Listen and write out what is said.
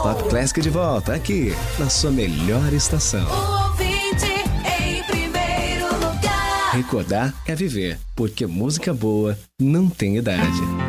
Top Classic de volta, aqui, na sua melhor estação. O ouvinte em primeiro lugar. Recordar é viver, porque música boa não tem idade.